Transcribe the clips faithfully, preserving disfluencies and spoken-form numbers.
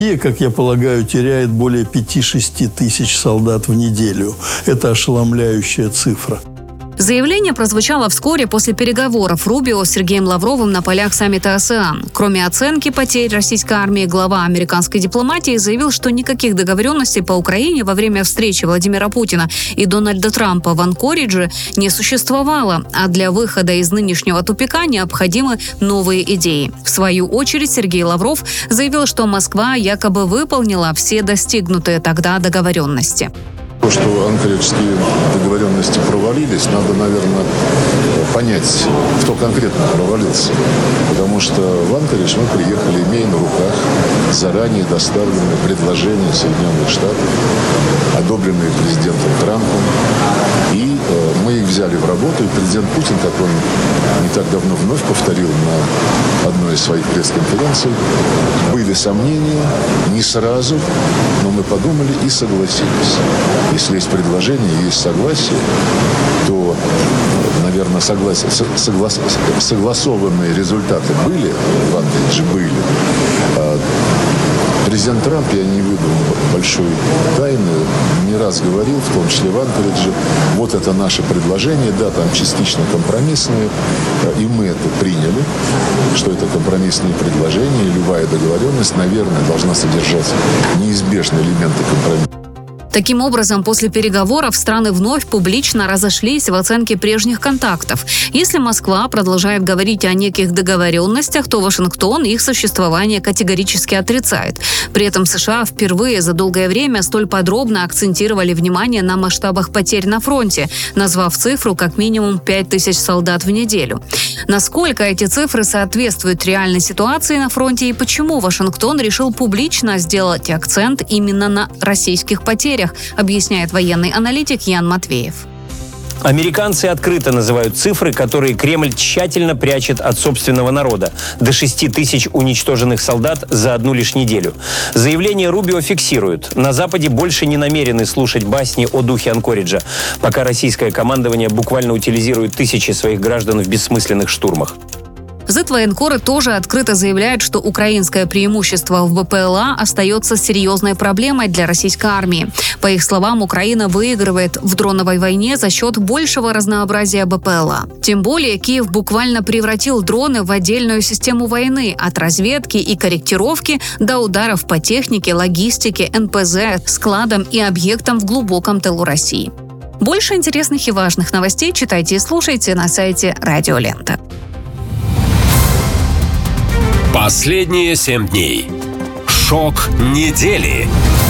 И, как я полагаю, теряет более пяти-шести тысяч солдат в неделю. Это ошеломляющая цифра. Заявление прозвучало вскоре после переговоров Рубио с Сергеем Лавровым на полях саммита АСЕАН. Кроме оценки потерь российской армии, глава американской дипломатии заявил, что никаких договоренностей по Украине во время встречи Владимира Путина и Дональда Трампа в Анкоридже не существовало, а для выхода из нынешнего тупика необходимы новые идеи. В свою очередь Сергей Лавров заявил, что Москва якобы выполнила все достигнутые тогда договоренности. То, что анкориджские договоренности провалились, надо, наверное, понять, кто конкретно провалился. Потому что в Анкоридж мы приехали, имея на руках заранее доставленные предложения Соединенных Штатов, одобренные президентом Трампом. И э, мы их взяли в работу, и президент Путин, как он не так давно вновь повторил на одной из своих пресс-конференций, были сомнения, не сразу, но мы подумали и согласились. Если есть предложение, есть согласие, то, наверное, соглас... Соглас... согласованные результаты были, в Анкоридже были. Президент Трамп, я не выдам большой тайны, не раз говорил, в том числе в Анкоридже, вот это наше предложение, да, там частично компромиссные, и мы это приняли, что это компромиссные предложения, и любая договоренность, наверное, должна содержать неизбежные элементы компромисса. Таким образом, после переговоров страны вновь публично разошлись в оценке прежних контактов. Если Москва продолжает говорить о неких договоренностях, то Вашингтон их существование категорически отрицает. При этом США впервые за долгое время столь подробно акцентировали внимание на масштабах потерь на фронте, назвав цифру как минимум пять тысяч солдат в неделю. Насколько эти цифры соответствуют реальной ситуации на фронте и почему Вашингтон решил публично сделать акцент именно на российских потерях, объясняет военный аналитик Ян Матвеев. Американцы открыто называют цифры, которые Кремль тщательно прячет от собственного народа. До шести тысяч уничтоженных солдат за одну лишь неделю. Заявление Рубио фиксирует. На Западе больше не намерены слушать басни о духе Анкориджа, пока российское командование буквально утилизирует тысячи своих граждан в бессмысленных штурмах. Зет-военкоры тоже открыто заявляют, что украинское преимущество в БПЛА остается серьезной проблемой для российской армии. По их словам, Украина выигрывает в дроновой войне за счет большего разнообразия БПЛА. Тем более Киев буквально превратил дроны в отдельную систему войны, от разведки и корректировки до ударов по технике, логистике, эн пэ зэ, складам и объектам в глубоком тылу России. Больше интересных и важных новостей читайте и слушайте на сайте Радио Лента. Последние семь дней. Шок недели.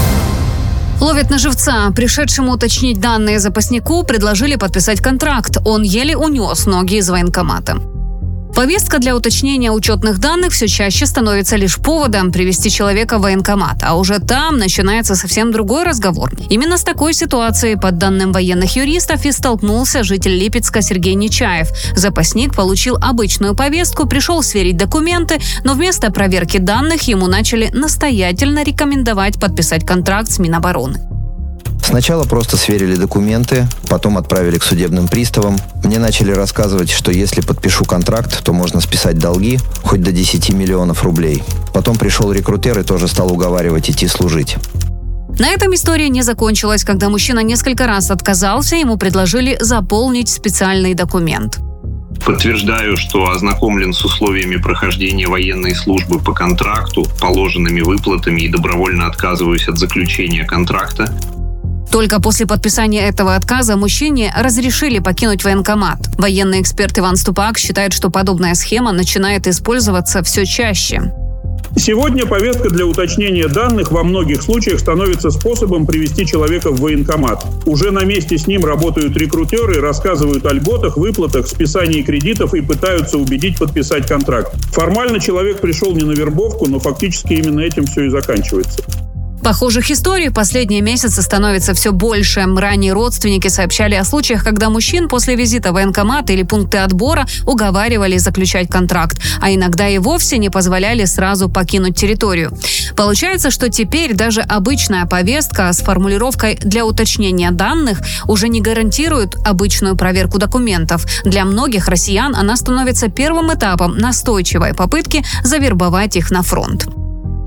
Ловят на живца. Пришедшему уточнить данные запаснику предложили подписать контракт. Он еле унес ноги из военкомата. Повестка для уточнения учетных данных все чаще становится лишь поводом привести человека в военкомат, а уже там начинается совсем другой разговор. Именно с такой ситуацией, по данным военных юристов, и столкнулся житель Липецка Сергей Нечаев. Запасник получил обычную повестку, пришел сверить документы, но вместо проверки данных ему начали настоятельно рекомендовать подписать контракт с Минобороны. Сначала просто сверили документы, потом отправили к судебным приставам. Мне начали рассказывать, что если подпишу контракт, то можно списать долги хоть до десяти миллионов рублей. Потом пришел рекрутер и тоже стал уговаривать идти служить. На этом история не закончилась. Когда мужчина несколько раз отказался, ему предложили заполнить специальный документ. Подтверждаю, что ознакомлен с условиями прохождения военной службы по контракту, положенными выплатами и добровольно отказываюсь от заключения контракта. Только после подписания этого отказа мужчине разрешили покинуть военкомат. Военный эксперт Иван Ступак считает, что подобная схема начинает использоваться все чаще. Сегодня повестка для уточнения данных во многих случаях становится способом привести человека в военкомат. Уже на месте с ним работают рекрутеры, рассказывают о льготах, выплатах, списании кредитов и пытаются убедить подписать контракт. Формально человек пришел не на вербовку, но фактически именно этим все и заканчивается. Похожих историй в последние месяцы становится все больше. Ранее родственники сообщали о случаях, когда мужчин после визита в военкомат или пункты отбора уговаривали заключать контракт, а иногда и вовсе не позволяли сразу покинуть территорию. Получается, что теперь даже обычная повестка с формулировкой «для уточнения данных» уже не гарантирует обычную проверку документов. Для многих россиян она становится первым этапом настойчивой попытки завербовать их на фронт.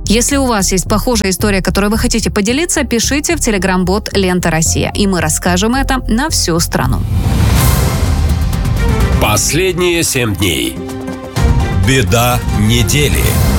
Если у вас есть похожая история, которой вы хотите поделиться, пишите в телеграм-бот «Лента Россия», и мы расскажем это на всю страну. Последние семь дней. Беда недели.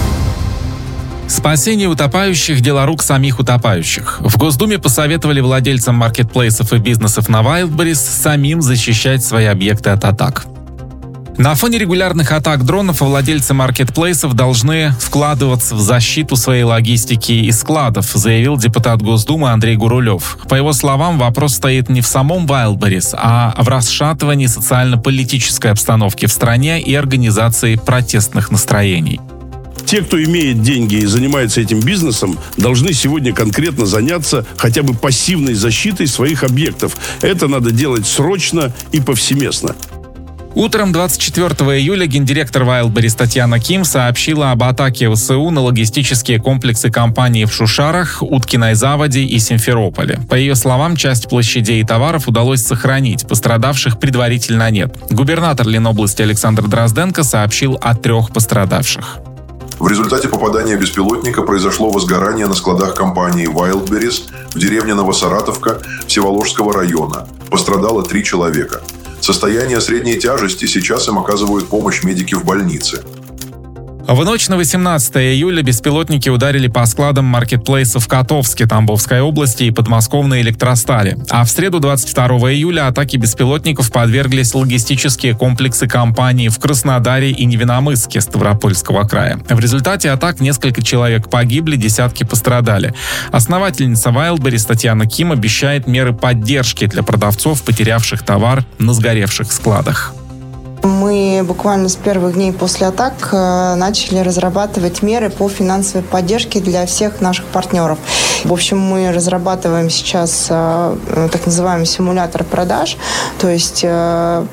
Спасение утопающих – дело рук самих утопающих. В Госдуме посоветовали владельцам маркетплейсов и бизнесов на Wildberries самим защищать свои объекты от атак. На фоне регулярных атак дронов владельцы маркетплейсов должны вкладываться в защиту своей логистики и складов, заявил депутат Госдумы Андрей Гурулев. По его словам, вопрос стоит не в самом Wildberries, а в расшатывании социально-политической обстановки в стране и организации протестных настроений. Те, кто имеет деньги и занимается этим бизнесом, должны сегодня конкретно заняться хотя бы пассивной защитой своих объектов. Это надо делать срочно и повсеместно. Утром двадцать четвёртого июля гендиректор Wildberries Татьяна Ким сообщила об атаке ВСУ на логистические комплексы компании в Шушарах, Уткиной Заводе и Симферополе. По ее словам, часть площадей и товаров удалось сохранить, пострадавших предварительно нет. Губернатор Ленобласти Александр Дрозденко сообщил о трех пострадавших. В результате попадания беспилотника произошло возгорание на складах компании Wildberries в деревне Новосаратовка Всеволожского района. Пострадало три человека. Состояние средней тяжести, сейчас им оказывают помощь медики в больнице. В ночь на восемнадцатое июля беспилотники ударили по складам маркетплейсов в Котовске, Тамбовской области и подмосковной Электростали. А в среду двадцать второго июля атаке беспилотников подверглись логистические комплексы компании в Краснодаре и Невиномысске Ставропольского края. В результате атак несколько человек погибли, десятки пострадали. Основательница Wildberries Татьяна Ким обещает меры поддержки для продавцов, потерявших товар на сгоревших складах. Мы буквально с первых дней после атак начали разрабатывать меры по финансовой поддержке для всех наших партнеров. В общем, мы разрабатываем сейчас так называемый симулятор продаж, то есть по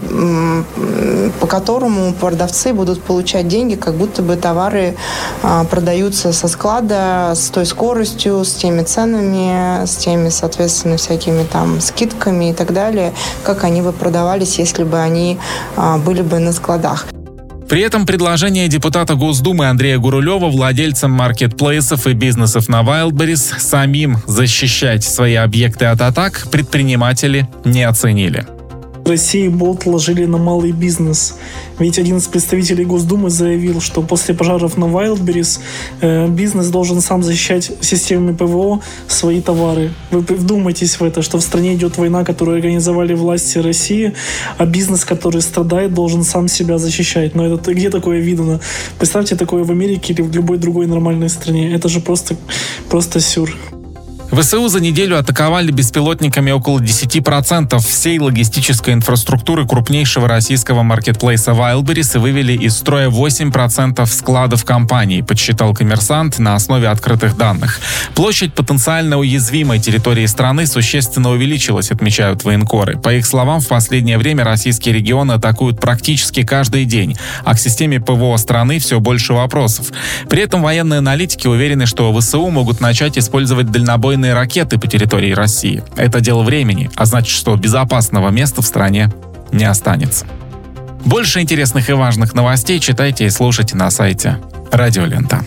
которому продавцы будут получать деньги, как будто бы товары продаются со склада с той скоростью, с теми ценами, с теми, соответственно, всякими там скидками и так далее, как они бы продавались, если бы они были бы на складах. При этом предложение депутата Госдумы Андрея Гурулева владельцам маркетплейсов и бизнесов на Wildberries самим защищать свои объекты от атак предприниматели не оценили. В России болт ложили на малый бизнес. Ведь один из представителей Госдумы заявил, что после пожаров на Wildberries э, бизнес должен сам защищать системами ПВО свои товары. Вы вдумайтесь в это, что в стране идет война, которую организовали власти России, а бизнес, который страдает, должен сам себя защищать. Но это где такое видно? Представьте такое в Америке или в любой другой нормальной стране. Это же просто, просто сюр. ВСУ за неделю атаковали беспилотниками около десять процентов всей логистической инфраструктуры крупнейшего российского маркетплейса Wildberries и вывели из строя восемь процентов складов компании, подсчитал «Коммерсант» на основе открытых данных. Площадь потенциально уязвимой территории страны существенно увеличилась, отмечают военкоры. По их словам, в последнее время российские регионы атакуют практически каждый день, а к системе ПВО страны все больше вопросов. При этом военные аналитики уверены, что ВСУ могут начать использовать дальнобойные ракеты по территории России. Это дело времени, а значит, что безопасного места в стране не останется. Больше интересных и важных новостей читайте и слушайте на сайте Радио Лента.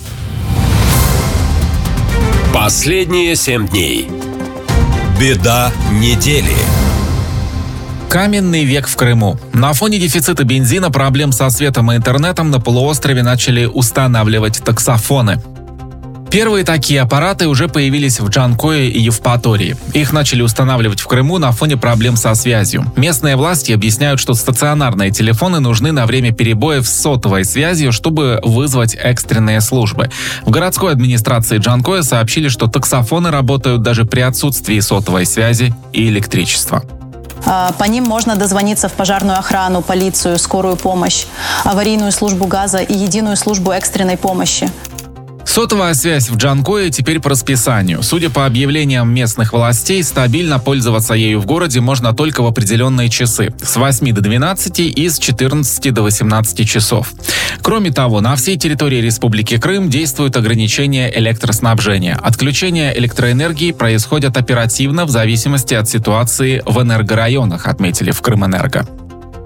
Последние семь дней. Беда недели. Каменный век в Крыму. На фоне дефицита бензина, проблем со светом и интернетом на полуострове начали устанавливать таксофоны. Первые такие аппараты уже появились в Джанкое и Евпатории. Их начали устанавливать в Крыму на фоне проблем со связью. Местные власти объясняют, что стационарные телефоны нужны на время перебоев с сотовой связью, чтобы вызвать экстренные службы. В городской администрации Джанкое сообщили, что таксофоны работают даже при отсутствии сотовой связи и электричества. По ним можно дозвониться в пожарную охрану, полицию, скорую помощь, аварийную службу газа и единую службу экстренной помощи. Сотовая связь в Джанкое теперь по расписанию. Судя по объявлениям местных властей, стабильно пользоваться ею в городе можно только в определенные часы. С восьми до двенадцати и с четырнадцати до восемнадцати часов. Кроме того, на всей территории Республики Крым действуют ограничения электроснабжения. Отключения электроэнергии происходят оперативно в зависимости от ситуации в энергорайонах, отметили в Крымэнерго.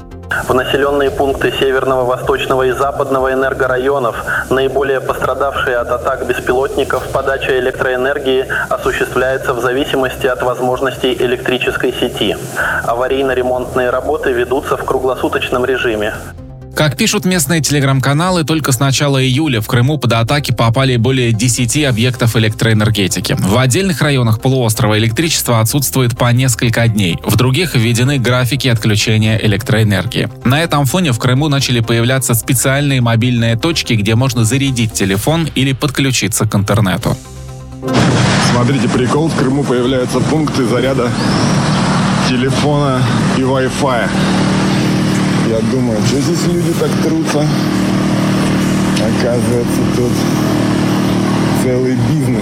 В населенные пункты северного, восточного и западного энергорайонов, наиболее пострадавшие от атак беспилотников, подача электроэнергии осуществляется в зависимости от возможностей электрической сети. Аварийно-ремонтные работы ведутся в круглосуточном режиме. Как пишут местные телеграм-каналы, только с начала июля в Крыму под атаки попали более десяти объектов электроэнергетики. В отдельных районах полуострова электричество отсутствует по несколько дней. В других введены графики отключения электроэнергии. На этом фоне в Крыму начали появляться специальные мобильные точки, где можно зарядить телефон или подключиться к интернету. Смотрите, прикол, в Крыму появляются пункты заряда телефона и Wi-Fi. Я думаю, что здесь люди так трутся? Оказывается, тут целый бизнес.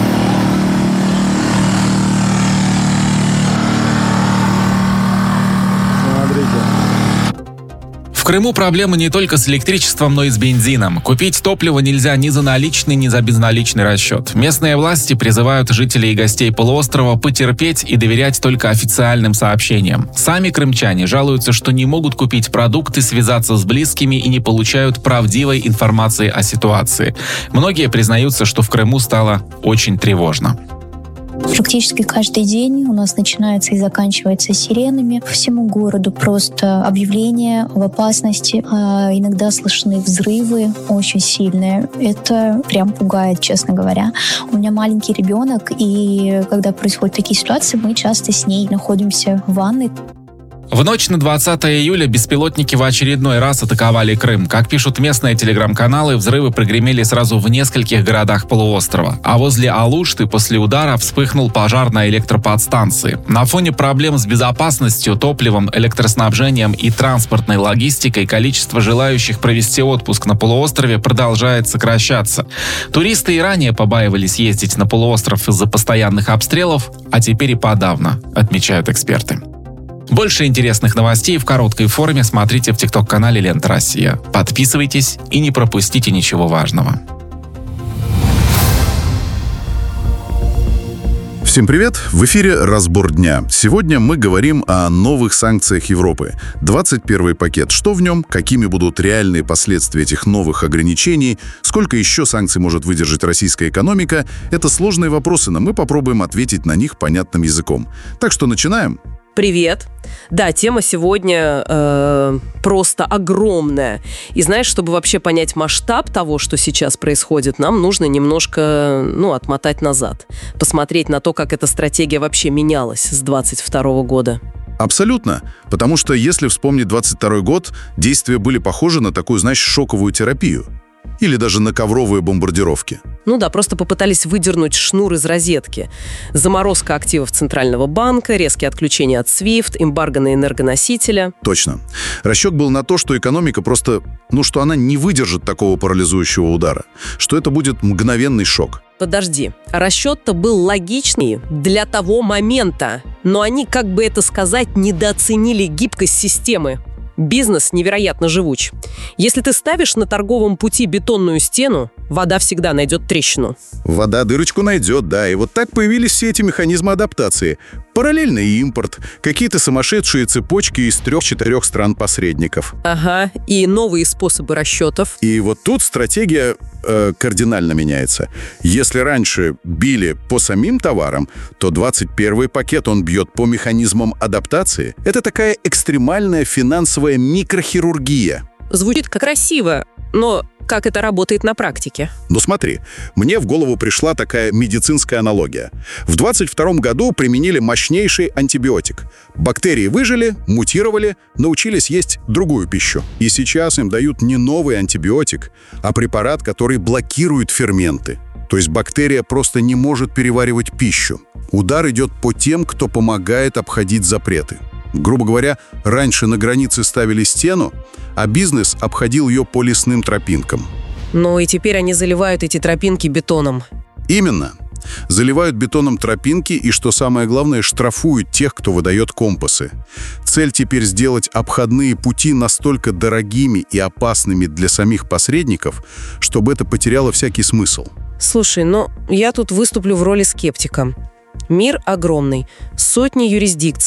Смотрите. В Крыму проблемы не только с электричеством, но и с бензином. Купить топливо нельзя ни за наличный, ни за безналичный расчет. Местные власти призывают жителей и гостей полуострова потерпеть и доверять только официальным сообщениям. Сами крымчане жалуются, что не могут купить продукты, связаться с близкими и не получают правдивой информации о ситуации. Многие признаются, что в Крыму стало очень тревожно. Практически каждый день у нас начинается и заканчивается сиренами. По всему городу просто объявления об опасности. А иногда слышны взрывы очень сильные. Это прям пугает, честно говоря. У меня маленький ребенок, и когда происходят такие ситуации, мы часто с ней находимся в ванной. В ночь на двадцатое июля беспилотники в очередной раз атаковали Крым. Как пишут местные телеграм-каналы, взрывы прогремели сразу в нескольких городах полуострова. А возле Алушты после удара вспыхнул пожар на электроподстанции. На фоне проблем с безопасностью, топливом, электроснабжением и транспортной логистикой количество желающих провести отпуск на полуострове продолжает сокращаться. Туристы и ранее побаивались ездить на полуостров из-за постоянных обстрелов, а теперь и подавно, отмечают эксперты. Больше интересных новостей в короткой форме смотрите в тикток-канале «Лента Россия». Подписывайтесь и не пропустите ничего важного. Всем привет! В эфире «Разбор дня». Сегодня мы говорим о новых санкциях Европы. двадцать первый пакет. Что в нем? Какими будут реальные последствия этих новых ограничений? Сколько еще санкций может выдержать российская экономика? Это сложные вопросы, но мы попробуем ответить на них понятным языком. Так что начинаем. Привет. Да, тема сегодня э, просто огромная. И знаешь, чтобы вообще понять масштаб того, что сейчас происходит, нам нужно немножко, ну, отмотать назад. Посмотреть на то, как эта стратегия вообще менялась с двадцать второго года. Абсолютно. Потому что, если вспомнить двадцать второй год, действия были похожи на такую, знаешь, шоковую терапию. Или даже на ковровые бомбардировки. Ну да, просто попытались выдернуть шнур из розетки. Заморозка активов Центрального банка, резкие отключения от свифт, эмбарго на энергоносителя. Точно. Расчет был на то, что экономика просто, ну, что она не выдержит такого парализующего удара. Что это будет мгновенный шок. Подожди, расчет-то был логичный для того момента. Но они, как бы это сказать, недооценили гибкость системы. Бизнес невероятно живуч. Если ты ставишь на торговом пути бетонную стену, вода всегда найдет трещину. Вода дырочку найдет, да. И вот так появились все эти механизмы адаптации. Параллельный импорт, какие-то сумасшедшие цепочки из трех-четырех стран-посредников. Ага, и новые способы расчетов. И вот тут стратегия э, кардинально меняется. Если раньше били по самим товарам, то двадцать первый пакет он бьет по механизмам адаптации. Это такая экстремальная финансовая микрохирургия. Звучит как красиво, но как это работает на практике? Ну смотри, мне в голову пришла такая медицинская аналогия. В двадцать втором году применили мощнейший антибиотик. Бактерии выжили, мутировали, научились есть другую пищу. И сейчас им дают не новый антибиотик, а препарат, который блокирует ферменты. То есть бактерия просто не может переваривать пищу. Удар идет по тем, кто помогает обходить запреты. Грубо говоря, раньше на границе ставили стену, а бизнес обходил ее по лесным тропинкам. Ну и теперь они заливают эти тропинки бетоном. Именно. Заливают бетоном тропинки и, что самое главное, штрафуют тех, кто выдает компасы. Цель теперь сделать обходные пути настолько дорогими и опасными для самих посредников, чтобы это потеряло всякий смысл. Слушай, ну я тут выступлю в роли скептика. Мир огромный, сотни юрисдикций.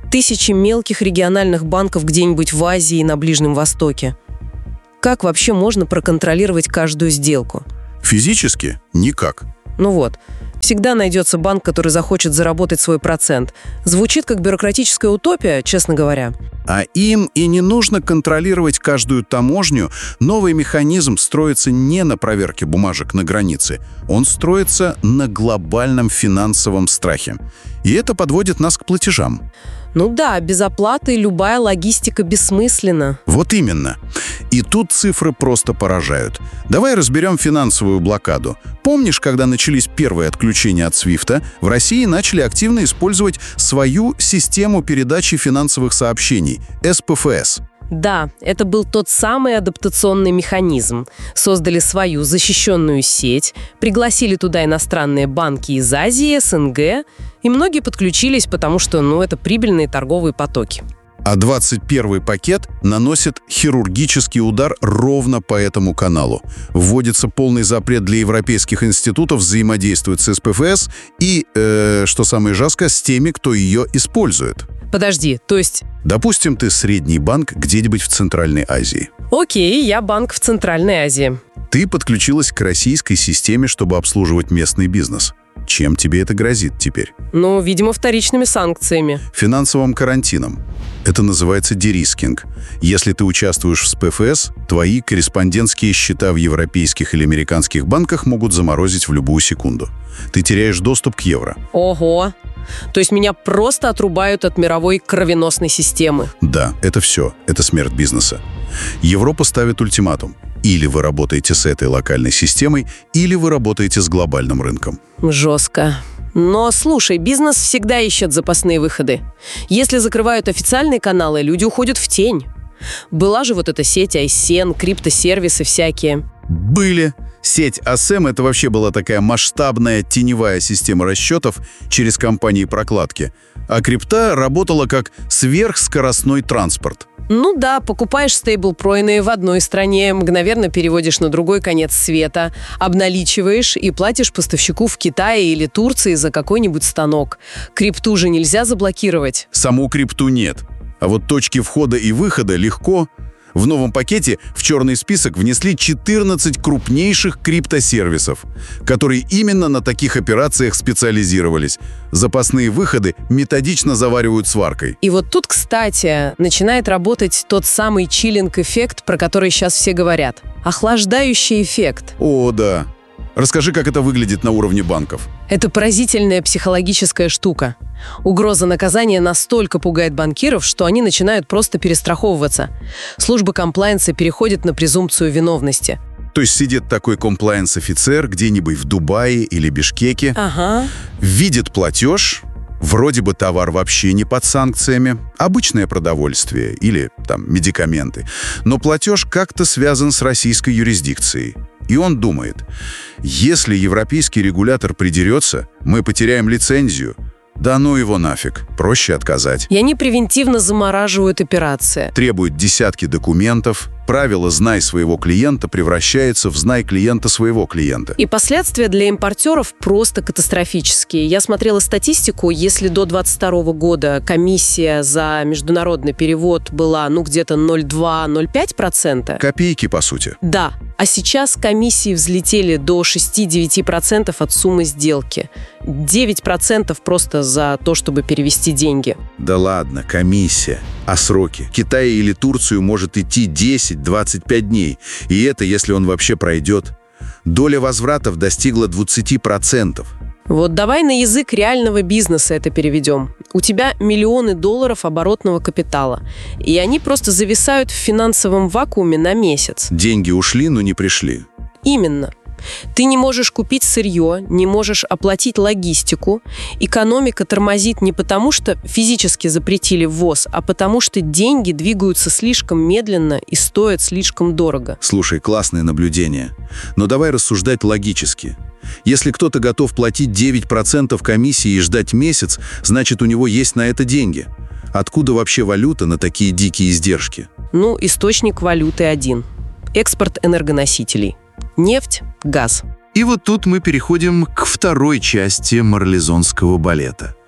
тысячи мелких региональных банков где-нибудь в Азии и на Ближнем Востоке. Как вообще можно проконтролировать каждую сделку? Физически никак. Ну вот, всегда найдется банк, который захочет заработать свой процент. Звучит как бюрократическая утопия, честно говоря. А им и не нужно контролировать каждую таможню. Новый механизм строится не на проверке бумажек на границе. Он строится на глобальном финансовом страхе. И это подводит нас к платежам. Ну да, без оплаты любая логистика бессмысленна. Вот именно. И тут цифры просто поражают. Давай разберем финансовую блокаду. Помнишь, когда начались первые отключения от свифта, в России начали активно использовать свою систему передачи финансовых сообщений – эс пэ эф эс. Да, это был тот самый адаптационный механизм. Создали свою защищенную сеть, пригласили туда иностранные банки из Азии, эс эн гэ, и многие подключились, потому что, ну, это прибыльные торговые потоки. А двадцать первый пакет наносит хирургический удар ровно по этому каналу. Вводится полный запрет для европейских институтов взаимодействовать с эс пэ эф эс и, э, что самое жесткое, с теми, кто ее использует. Подожди, то есть... Допустим, ты средний банк где-нибудь в Центральной Азии. Окей, я банк в Центральной Азии. Ты подключилась к российской системе, чтобы обслуживать местный бизнес. Чем тебе это грозит теперь? Ну, видимо, вторичными санкциями. Финансовым карантином. Это называется дерискинг. Если ты участвуешь в эс пэ эф эс, твои корреспондентские счета в европейских или американских банках могут заморозить в любую секунду. Ты теряешь доступ к евро. Ого! То есть меня просто отрубают от мировой кровеносной системы. Да, это все. Это смерть бизнеса. Европа ставит ультиматум. Или вы работаете с этой локальной системой, или вы работаете с глобальным рынком. Жестко. Но, слушай, бизнес всегда ищет запасные выходы. Если закрывают официальные каналы, люди уходят в тень. Была же вот эта сеть ай эс эн, криптосервисы всякие. Были. Сеть эй эс эм — это вообще была такая масштабная теневая система расчетов через компании прокладки. А крипта работала как сверхскоростной транспорт. Ну да, покупаешь стейблкоины в одной стране, мгновенно переводишь на другой конец света, обналичиваешь и платишь поставщику в Китае или Турции за какой-нибудь станок. Крипту же нельзя заблокировать. Саму крипту нет. А вот точки входа и выхода легко. В новом пакете в черный список внесли четырнадцать крупнейших криптосервисов, которые именно на таких операциях специализировались. Запасные выходы методично заваривают сваркой. И вот тут, кстати, начинает работать тот самый чиллинг-эффект, про который сейчас все говорят. Охлаждающий эффект. О, да. Расскажи, как это выглядит на уровне банков. Это поразительная психологическая штука. Угроза наказания настолько пугает банкиров, что они начинают просто перестраховываться. Служба комплаенса переходит на презумпцию виновности. То есть сидит такой комплаенс-офицер где-нибудь в Дубае или Бишкеке, ага. видит платеж, вроде бы товар вообще не под санкциями, обычное продовольствие или там медикаменты, но платеж как-то связан с российской юрисдикцией. И он думает, если европейский регулятор придерется, мы потеряем лицензию. Да ну его нафиг, проще отказать. И они превентивно замораживают операции. Требуют десятки документов. Правило «знай своего клиента» превращается в «знай клиента своего клиента». И последствия для импортеров просто катастрофические. Я смотрела статистику, если до двадцать второго года комиссия за международный перевод была, ну, где-то ноль целых два - ноль целых пять десятых процента. Копейки, по сути. Да. А сейчас комиссии взлетели до шесть-девять процентов от суммы сделки. девять процентов просто за то, чтобы перевести деньги. Да ладно, комиссия. А сроки? Китай или Турцию может идти десять-двадцать пять дней. И это, если он вообще пройдет. Доля возвратов достигла двадцать процентов. Вот давай на язык реального бизнеса это переведем. У тебя миллионы долларов оборотного капитала, и они просто зависают в финансовом вакууме на месяц. Деньги ушли, но не пришли. Именно. Ты не можешь купить сырье, не можешь оплатить логистику. Экономика тормозит не потому, что физически запретили ввоз, а потому что деньги двигаются слишком медленно и стоят слишком дорого. Слушай, классное наблюдение. Но давай рассуждать логически. Если кто-то готов платить девять процентов комиссии и ждать месяц, значит, у него есть на это деньги. Откуда вообще валюта на такие дикие издержки? Ну, источник валюты один. Экспорт энергоносителей. Нефть, газ. И вот тут мы переходим к второй части марлезонского балета.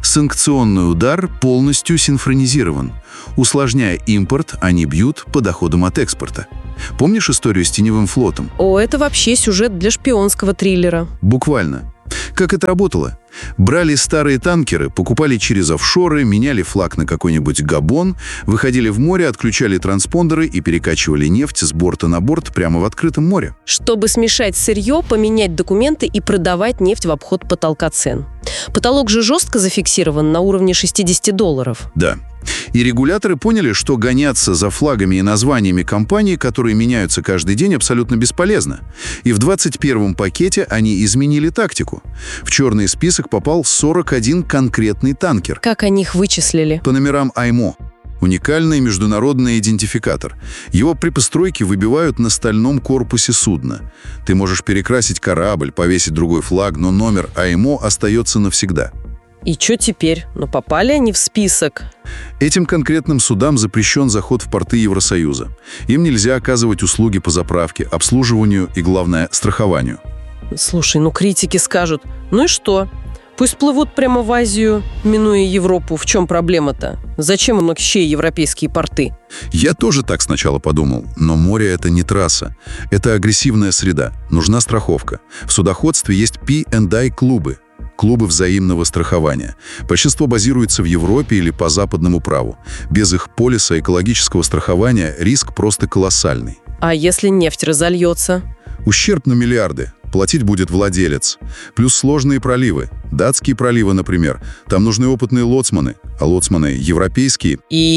Санкционный удар полностью синхронизирован. Усложняя импорт, они бьют по доходам от экспорта. Помнишь историю с теневым флотом? О, это вообще сюжет для шпионского триллера. Буквально. Как это работало? Брали старые танкеры, покупали через офшоры, меняли флаг на какой-нибудь Габон, выходили в море, отключали транспондеры и перекачивали нефть с борта на борт прямо в открытом море. Чтобы смешать сырье, поменять документы и продавать нефть в обход потолка цен. Потолок же жестко зафиксирован на уровне шестьдесят долларов. Да. И регуляторы поняли, что гоняться за флагами и названиями компаний, которые меняются каждый день, абсолютно бесполезно. И в двадцать первом пакете они изменили тактику. В черный список попал сорок один конкретный танкер. Как они их вычислили? По номерам ай эм о. Уникальный международный идентификатор. Его при постройке выбивают на стальном корпусе судна. Ты можешь перекрасить корабль, повесить другой флаг, но номер ай эм о остается навсегда. И что теперь? Ну, попали они в список. Этим конкретным судам запрещен заход в порты Евросоюза. Им нельзя оказывать услуги по заправке, обслуживанию и, главное, страхованию. Слушай, ну критики скажут, ну и что? Пусть плывут прямо в Азию, минуя Европу. В чем проблема-то? Зачем им вообще европейские порты? Я тоже так сначала подумал, но море — это не трасса. Это агрессивная среда, нужна страховка. В судоходстве есть пи энд ай-клубы. Клубы взаимного страхования. Большинство базируется в Европе или по западному праву. Без их полиса экологического страхования риск просто колоссальный. А если нефть разольется? Ущерб на миллиарды. Платить будет владелец. Плюс сложные проливы. Датские проливы, например. Там нужны опытные лоцманы, а лоцманы европейские.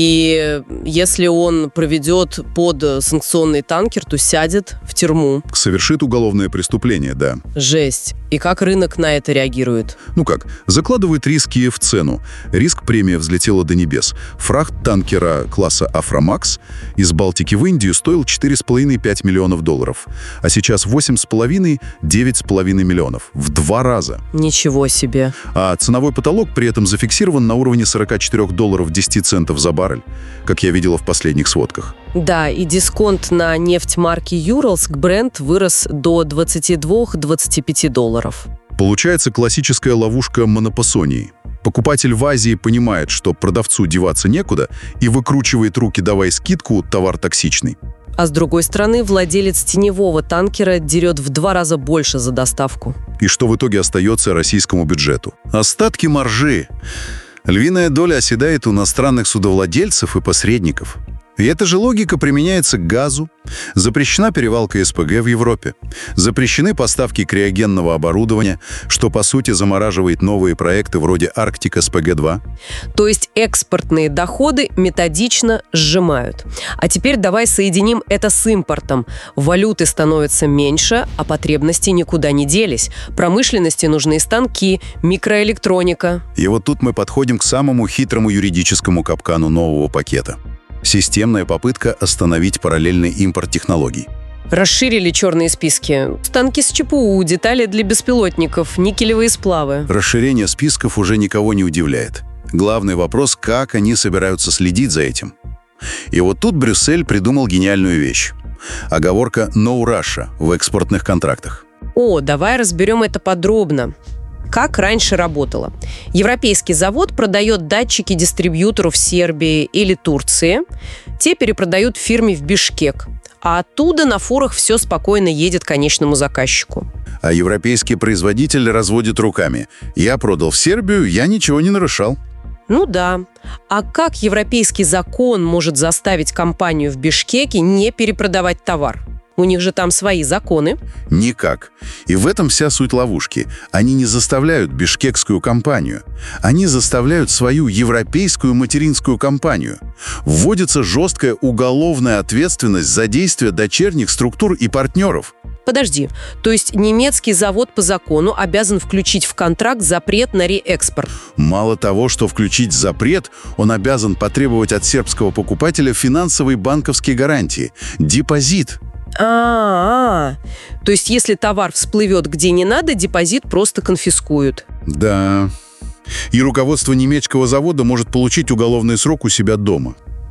И если он проведет под санкционный танкер, то сядет в тюрьму. Совершит уголовное преступление, да. Жесть. И как рынок на это реагирует? Ну как, закладывает риски в цену. Риск-премия взлетела до небес. Фрахт танкера класса «Афромакс» из Балтики в Индию стоил четыре с половиной — пять миллионов долларов. А сейчас восемь с половиной — девять с половиной миллионов. В два раза. Ничего себе. А ценовой потолок при этом зафиксирован на уровне сорок четыре долларов десять центов за баррель, как я видела в последних сводках. Да, и дисконт на нефть марки Uralsk Brent вырос до двадцати двух — двадцати пяти долларов. Получается классическая ловушка монопосонии. Покупатель в Азии понимает, что продавцу деваться некуда, и выкручивает руки, давай скидку, товар токсичный. А с другой стороны, владелец теневого танкера дерет в два раза больше за доставку. И что в итоге остается российскому бюджету? Остатки маржи. Львиная доля оседает у иностранных судовладельцев и посредников. И эта же логика применяется к газу. Запрещена перевалка эс пэ гэ в Европе. Запрещены поставки криогенного оборудования, что, по сути, замораживает новые проекты вроде Арктик эс пэ гэ два. То есть экспортные доходы методично сжимают. А теперь давай соединим это с импортом. Валюты становится меньше, а потребности никуда не делись. Промышленности нужны станки, микроэлектроника. И вот тут мы подходим к самому хитрому юридическому капкану нового пакета. Системная попытка остановить параллельный импорт технологий. Расширили черные списки. Станки с че пэ у, детали для беспилотников, никелевые сплавы. Расширение списков уже никого не удивляет. Главный вопрос, как они собираются следить за этим. И вот тут Брюссель придумал гениальную вещь. Оговорка «No Russia» в экспортных контрактах. О, давай разберем это подробно. Как раньше работало? Европейский завод продает датчики дистрибьютору в Сербии или Турции. Те перепродают фирме в Бишкек. А оттуда на фурах все спокойно едет к конечному заказчику. А европейский производитель разводит руками. Я продал в Сербию, я ничего не нарушал. Ну да. А как европейский закон может заставить компанию в Бишкеке не перепродавать товар? У них же там свои законы. Никак. И в этом вся суть ловушки. Они не заставляют бишкекскую компанию. Они заставляют свою европейскую материнскую компанию. Вводится жесткая уголовная ответственность за действия дочерних структур и партнеров. Подожди, то есть немецкий завод по закону обязан включить в контракт запрет на реэкспорт? Мало того, что включить запрет, он обязан потребовать от сербского покупателя финансовые банковские гарантии. Депозит. А-а-а. То есть, если товар всплывет где не надо, депозит просто конфискуют. Да. И руководство немецкого завода может получить уголовный срок у себя дома.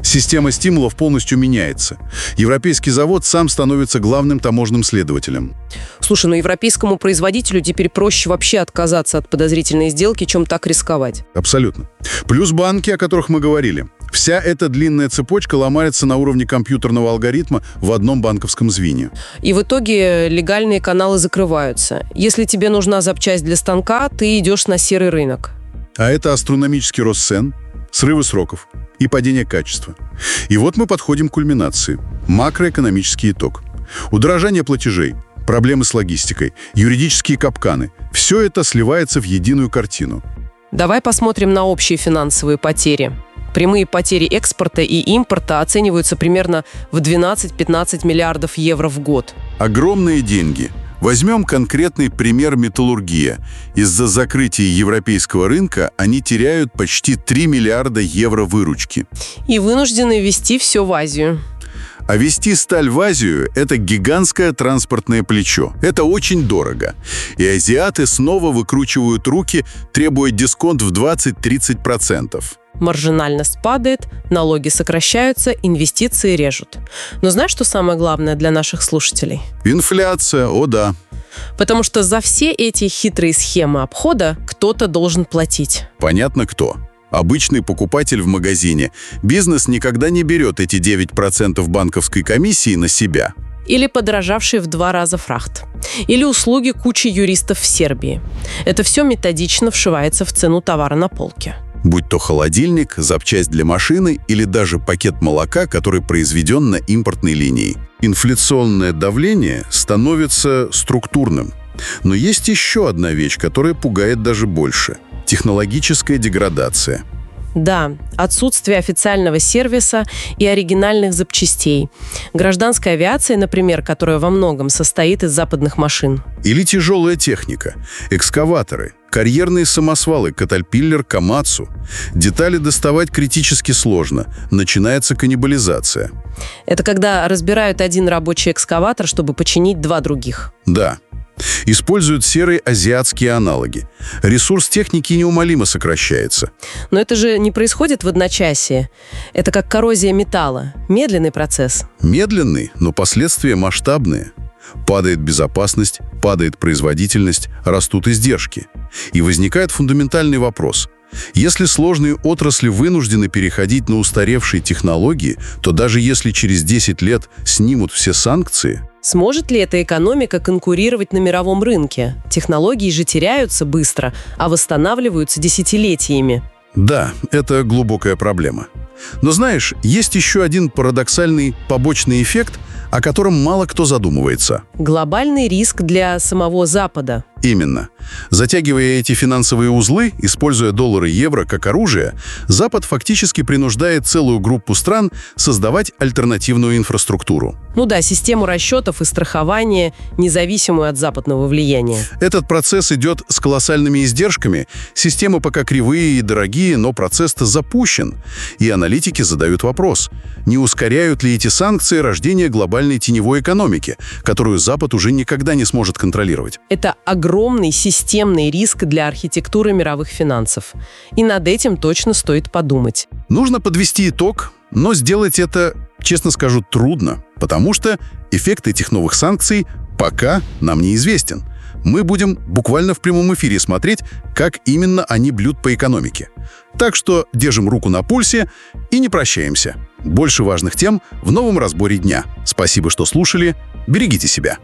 Система стимулов полностью меняется. Европейский завод сам становится главным таможенным следователем. Слушай, ну европейскому производителю теперь проще вообще отказаться от подозрительной сделки, чем так рисковать. Абсолютно. Плюс банки, о которых мы говорили. Вся эта длинная цепочка ломается на уровне компьютерного алгоритма в одном банковском звене. И в итоге легальные каналы закрываются. Если тебе нужна запчасть для станка, ты идешь на серый рынок. А это астрономический рост цен, срывы сроков и падение качества. И вот мы подходим к кульминации. Макроэкономический итог. Удорожание платежей, проблемы с логистикой, юридические капканы – все это сливается в единую картину. Давай посмотрим на общие финансовые потери. Прямые потери экспорта и импорта оцениваются примерно в двенадцать-пятнадцать миллиардов евро в год. Огромные деньги. Возьмем конкретный пример металлургия. Из-за закрытия европейского рынка они теряют почти три миллиарда евро выручки. И вынуждены везти все в Азию. А везти сталь в Азию – это гигантское транспортное плечо. Это очень дорого. И азиаты снова выкручивают руки, требуя дисконт в двадцать-тридцать процентов. Маржинальность падает, налоги сокращаются, инвестиции режут. Но знаешь, что самое главное для наших слушателей? Инфляция, о да. Потому что за все эти хитрые схемы обхода кто-то должен платить. Понятно, кто. Обычный покупатель в магазине. Бизнес никогда не берет эти девять процентов банковской комиссии на себя. Или подорожавший в два раза фрахт. Или услуги кучи юристов в Сербии. Это все методично вшивается в цену товара на полке. Будь то холодильник, запчасть для машины или даже пакет молока, который произведен на импортной линии. Инфляционное давление становится структурным. Но есть еще одна вещь, которая пугает даже больше – технологическая деградация. Да, отсутствие официального сервиса и оригинальных запчастей. Гражданская авиация, например, которая во многом состоит из западных машин. Или тяжелая техника, экскаваторы, карьерные самосвалы, Caterpillar, Komatsu. Детали доставать критически сложно. Начинается каннибализация. Это когда разбирают один рабочий экскаватор, чтобы починить два других. Да. Используют серые азиатские аналоги. Ресурс техники неумолимо сокращается. Но это же не происходит в одночасье. Это как коррозия металла. Медленный процесс. Медленный, но последствия масштабные. Падает безопасность, падает производительность, растут издержки. И возникает фундаментальный вопрос. Если сложные отрасли вынуждены переходить на устаревшие технологии, то даже если через десять лет снимут все санкции... Сможет ли эта экономика конкурировать на мировом рынке? Технологии же теряются быстро, а восстанавливаются десятилетиями. Да, это глубокая проблема. Но знаешь, есть еще один парадоксальный побочный эффект, о котором мало кто задумывается. Глобальный риск для самого Запада. Именно. Затягивая эти финансовые узлы, используя доллары и евро как оружие, Запад фактически принуждает целую группу стран создавать альтернативную инфраструктуру. Ну да, систему расчетов и страхования, независимую от западного влияния. Этот процесс идет с колоссальными издержками. Системы пока кривые и дорогие, но процесс-то запущен. И аналитики задают вопрос, не ускоряют ли эти санкции рождение глобальной теневой экономики, которую Запад уже никогда не сможет контролировать. Это огромный системный риск для архитектуры мировых финансов. И над этим точно стоит подумать. Нужно подвести итог, но сделать это, честно скажу, трудно, потому что эффект этих новых санкций пока нам неизвестен. Мы будем буквально в прямом эфире смотреть, как именно они бьют по экономике. Так что держим руку на пульсе и не прощаемся. Больше важных тем в новом разборе дня. Спасибо, что слушали. Берегите себя.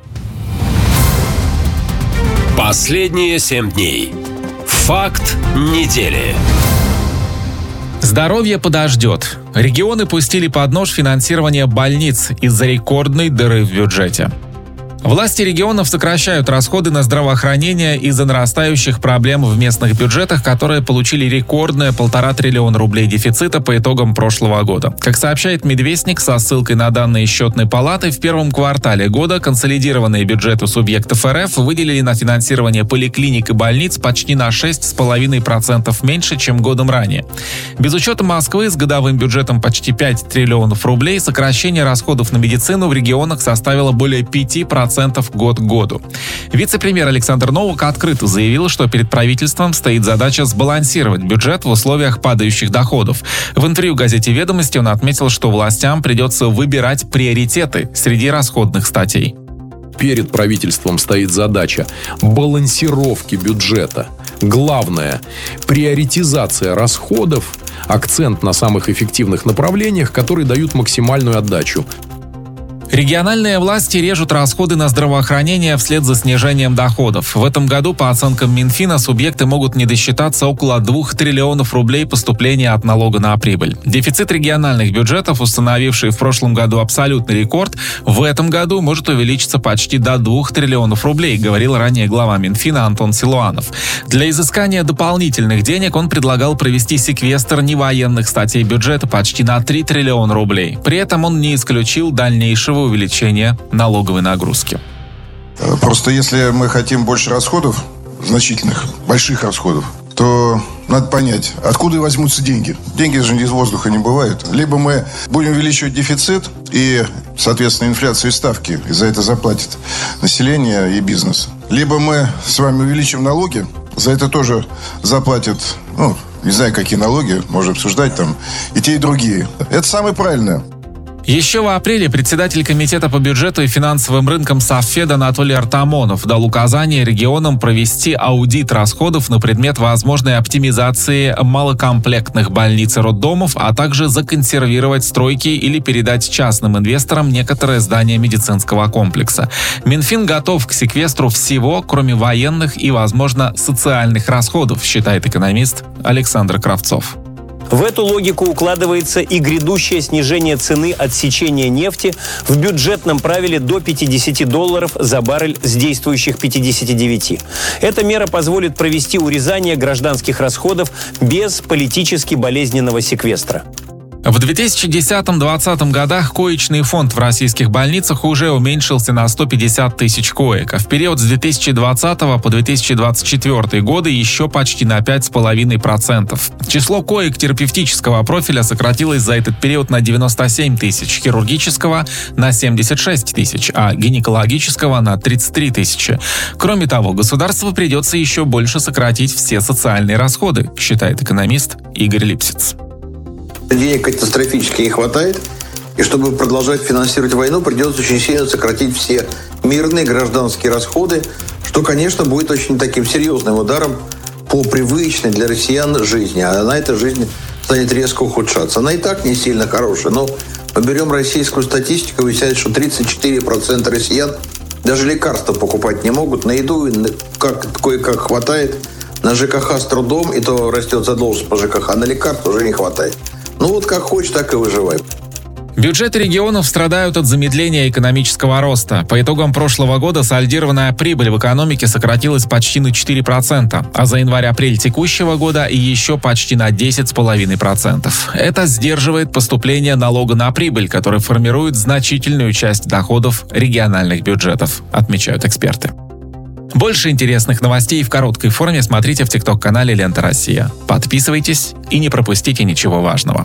Последние семь дней. Факт недели. Здоровье подождет. Регионы пустили под нож финансирование больниц из-за рекордной дыры в бюджете. Власти регионов сокращают расходы на здравоохранение из-за нарастающих проблем в местных бюджетах, которые получили рекордное полтора триллиона рублей дефицита по итогам прошлого года. Как сообщает Медвестник со ссылкой на данные счетной палаты, в первом квартале года консолидированные бюджеты субъектов эр эф выделили на финансирование поликлиник и больниц почти на шесть целых пять десятых процента меньше, чем годом ранее. Без учета Москвы с годовым бюджетом почти пять триллионов рублей, сокращение расходов на медицину в регионах составило более пяти процентов процентов год к году. Вице-премьер Александр Новак открыто заявил, что перед правительством стоит задача сбалансировать бюджет в условиях падающих доходов. В интервью газете «Ведомости» он отметил, что властям придется выбирать приоритеты среди расходных статей. Перед правительством стоит задача балансировки бюджета. Главное – приоритизация расходов, акцент на самых эффективных направлениях, которые дают максимальную отдачу. Региональные власти режут расходы на здравоохранение вслед за снижением доходов. В этом году, по оценкам Минфина, субъекты могут не досчитаться около двух триллионов рублей поступления от налога на прибыль. Дефицит региональных бюджетов, установивший в прошлом году абсолютный рекорд, в этом году может увеличиться почти до двух триллионов рублей, говорил ранее глава Минфина Антон Силуанов. Для изыскания дополнительных денег он предлагал провести секвестр невоенных статей бюджета почти на три триллиона рублей. При этом он не исключил дальнейшего увеличения налоговой нагрузки. Просто если мы хотим больше расходов, значительных, больших расходов, то надо понять, откуда возьмутся деньги. Деньги же из воздуха не бывают. Либо мы будем увеличивать дефицит и, соответственно, инфляцию и ставки, и за это заплатит население и бизнес. Либо мы с вами увеличим налоги, за это тоже заплатят, ну, не знаю, какие налоги, можно обсуждать там, и те, и другие. Это самое правильное. Еще в апреле председатель Комитета по бюджету и финансовым рынкам Совфеда Анатолий Артамонов дал указание регионам провести аудит расходов на предмет возможной оптимизации малокомплектных больниц и роддомов, а также законсервировать стройки или передать частным инвесторам некоторые здания медицинского комплекса. Минфин готов к секвестру всего, кроме военных и, возможно, социальных расходов, считает экономист Александр Кравцов. В эту логику укладывается и грядущее снижение цены отсечения нефти в бюджетном правиле до пятидесяти долларов за баррель с действующих пятидесяти девяти. Эта мера позволит провести урезание гражданских расходов без политически болезненного секвестра. В две тысячи десятом-двадцатом годах коечный фонд в российских больницах уже уменьшился на сто пятьдесят тысяч коек, а в период с две тысячи двадцатого по две тысячи двадцать четвёртый годы еще почти на пять целых пять десятых процента. Число коек терапевтического профиля сократилось за этот период на девяносто семь тысяч, хирургического – на семьдесят шесть тысяч, а гинекологического – на тридцать три тысячи. Кроме того, государству придется еще больше сократить все социальные расходы, считает экономист Игорь Липсиц. Денег катастрофически не хватает, и чтобы продолжать финансировать войну, придется очень сильно сократить все мирные гражданские расходы, что, конечно, будет очень таким серьезным ударом по привычной для россиян жизни. А на этой жизни станет резко ухудшаться. Она и так не сильно хорошая, но поберем российскую статистику, выясняется, что тридцать четыре процента россиян даже лекарства покупать не могут, на еду как, кое-как хватает, на ЖКХ с трудом, и то растет задолженность по ЖКХ, а на лекарства уже не хватает. Ну вот как хочешь, так и выживай. Бюджеты регионов страдают от замедления экономического роста. По итогам прошлого года сольдированная прибыль в экономике сократилась почти на четыре процента, а за январь-апрель текущего года и еще почти на десять целых пять десятых процента. Это сдерживает поступление налога на прибыль, который формирует значительную часть доходов региональных бюджетов, отмечают эксперты. Больше интересных новостей в короткой форме смотрите в тикток-канале «Лента Россия». Подписывайтесь и не пропустите ничего важного.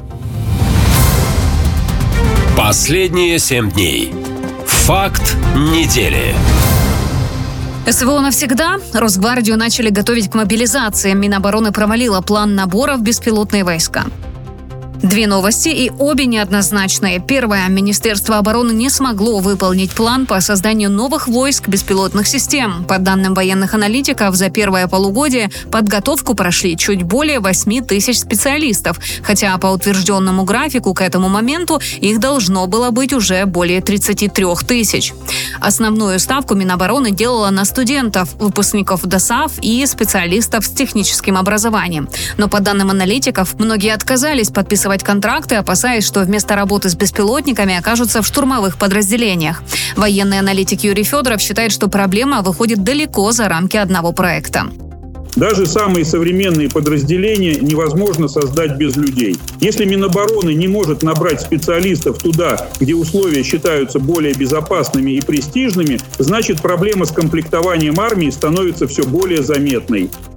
Последние семь дней. Факт недели. СВО навсегда. Росгвардию начали готовить к мобилизации. Минобороны провалила план набора в беспилотные войска. Две новости, и обе неоднозначные. Первое. Министерство обороны не смогло выполнить план по созданию новых войск беспилотных систем. По данным военных аналитиков, за первое полугодие подготовку прошли чуть более восемь тысяч специалистов, хотя по утвержденному графику к этому моменту их должно было быть уже более тридцать три тысяч. Основную ставку Минобороны делала на студентов, выпускников ДОСААФ и специалистов с техническим образованием. Но по данным аналитиков, многие отказались подписывать контракты, опасаясь, что вместо работы с беспилотниками окажутся в штурмовых подразделениях. Военный аналитик Юрий Федоров считает, что проблема выходит далеко за рамки одного проекта. Даже самые современные подразделения невозможно создать без людей. Если Минобороны не может набрать специалистов туда, где условия считаются более безопасными и престижными, значит, проблема с комплектованием армии становится все более заметной.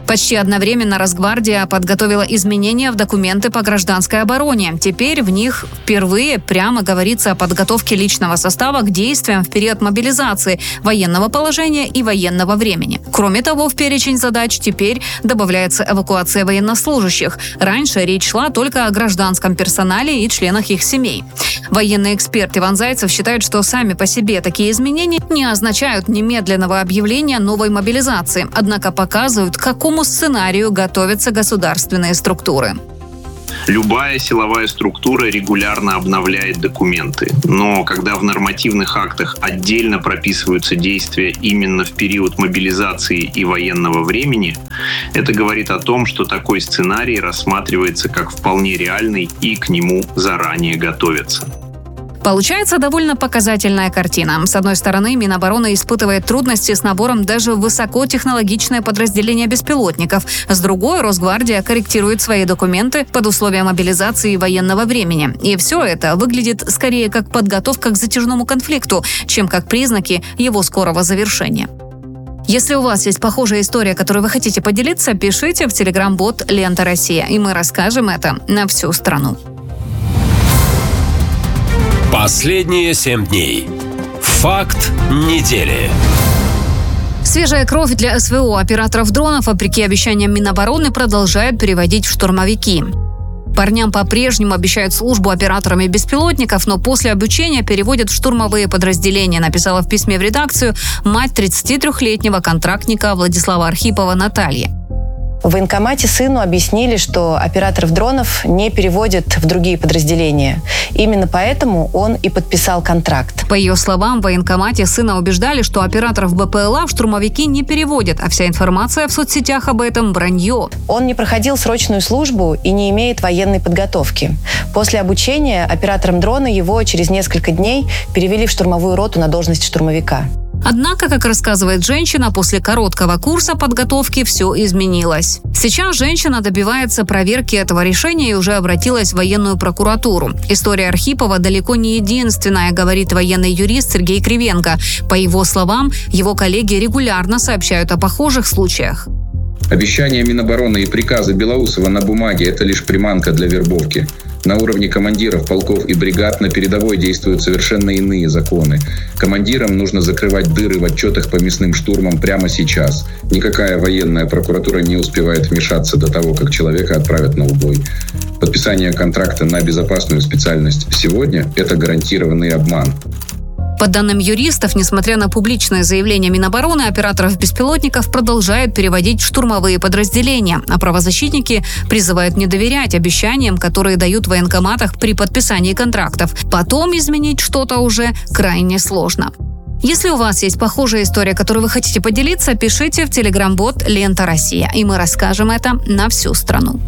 Почти одновременно Росгвардия подготовила изменения в документы по гражданской обороне. Теперь в них впервые прямо говорится о подготовке личного состава к действиям в период мобилизации, военного положения и военного времени. Кроме того, в перечень задач теперь добавляется эвакуация военнослужащих. Раньше речь шла только о гражданском персонале и членах их семей. Военный эксперт Иван Зайцев считает, что сами по себе такие изменения не означают немедленного объявления новой мобилизации, однако показывают, к какому сценарию готовятся государственные структуры. Любая силовая структура регулярно обновляет документы, но когда в нормативных актах отдельно прописываются действия именно в период мобилизации и военного времени, это говорит о том, что такой сценарий рассматривается как вполне реальный и к нему заранее готовятся. Получается довольно показательная картина. С одной стороны, Минобороны испытывает трудности с набором даже в высокотехнологичное подразделение беспилотников. С другой, Росгвардия корректирует свои документы под условия мобилизации и военного времени. И все это выглядит скорее как подготовка к затяжному конфликту, чем как признаки его скорого завершения. Если у вас есть похожая история, которой вы хотите поделиться, пишите в телеграм-бот «Лента Россия», и мы расскажем это на всю страну. Последние семь дней. Факт недели. Свежая кровь для СВО. Операторов дронов, вопреки обещаниям Минобороны, продолжают переводить в штурмовики. Парням по-прежнему обещают службу операторами беспилотников, но после обучения переводят в штурмовые подразделения, написала в письме в редакцию мать тридцатитрёхлетнего контрактника Владислава Архипова Наталья. В военкомате сыну объяснили, что операторов дронов не переводят в другие подразделения. Именно поэтому он и подписал контракт. По ее словам, в военкомате сына убеждали, что операторов БПЛА в штурмовики не переводят, а вся информация в соцсетях об этом – вранье. Он не проходил срочную службу и не имеет военной подготовки. После обучения оператором дрона его через несколько дней перевели в штурмовую роту на должность штурмовика. Однако, как рассказывает женщина, после короткого курса подготовки все изменилось. Сейчас женщина добивается проверки этого решения и уже обратилась в военную прокуратуру. История Архипова далеко не единственная, говорит военный юрист Сергей Кривенко. По его словам, его коллеги регулярно сообщают о похожих случаях. Обещания Минобороны и приказы Белоусова на бумаге – это лишь приманка для вербовки. На уровне командиров полков и бригад на передовой действуют совершенно иные законы. Командирам нужно закрывать дыры в отчетах по мясным штурмам прямо сейчас. Никакая военная прокуратура не успевает вмешаться до того, как человека отправят на убой. Подписание контракта на безопасную специальность сегодня – это гарантированный обман. По данным юристов, несмотря на публичное заявление Минобороны, операторов беспилотников продолжают переводить в штурмовые подразделения, а правозащитники призывают не доверять обещаниям, которые дают в военкоматах при подписании контрактов. Потом изменить что-то уже крайне сложно. Если у вас есть похожая история, которой вы хотите поделиться, пишите в телеграм-бот «Лента Россия», и мы расскажем это на всю страну.